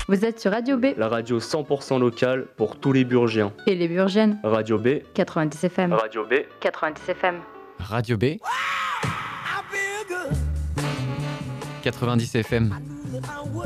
Vous êtes sur Radio B La radio 100% locale pour tous les Burgiens. et les Burgiennes. Radio B, 90 FM. Radio B, 90 FM. Radio B 90 FM.